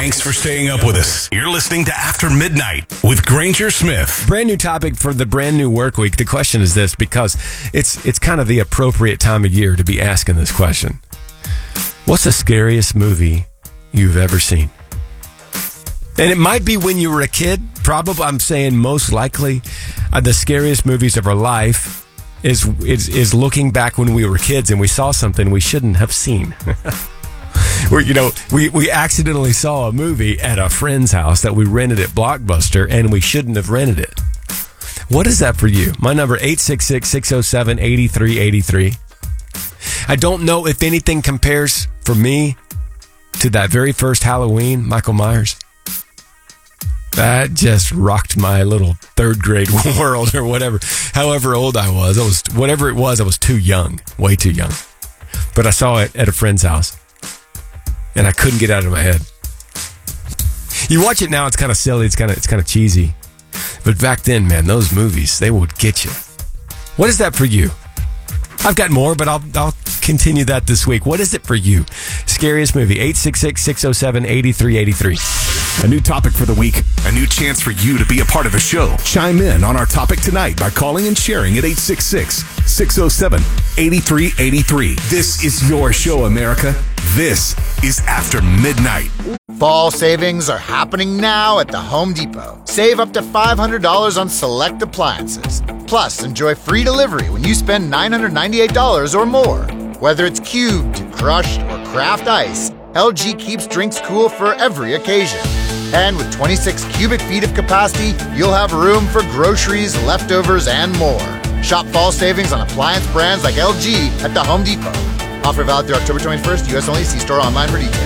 Thanks for staying up with us. You're listening to After Midnight with Granger Smith. Brand new topic for the brand new work week. The question is this, because it's kind of the appropriate time of year to be asking this question. What's the scariest movie you've ever seen? And it might be when you were a kid. Probably, I'm saying most likely, the scariest movies of our life is looking back when we were kids and we saw something we shouldn't have seen. Where, we accidentally saw a movie at a friend's house that we rented at Blockbuster and we shouldn't have rented it. What is that for you? My number, 866-607-8383. I don't know if anything compares for me to that very first Halloween, Michael Myers. That just rocked my little third grade world or whatever. However old I was, I was too young, way too young. But I saw it at a friend's house. And I couldn't get it out of my head. You watch it now, it's kind of silly, it's kind of cheesy. But back then, man, those movies, they would get you. What is that for you? I've got more, but I'll continue that this week. What is it for you? Scariest movie, 866-607-8383. A new topic for the week. A new chance for you to be a part of the show. Chime in on our topic tonight by calling and sharing at 866-607-8383. This is your show, America. This is After Midnight. Fall savings are happening now at the Home Depot. Save up to $500 on select appliances. Plus, enjoy free delivery when you spend $998 or more. Whether it's cubed, crushed, or craft ice, LG keeps drinks cool for every occasion. And with 26 cubic feet of capacity, you'll have room for groceries, leftovers, and more. Shop fall savings on appliance brands like LG at the Home Depot. Offer valid through October 21st, U.S. only. See store online for details.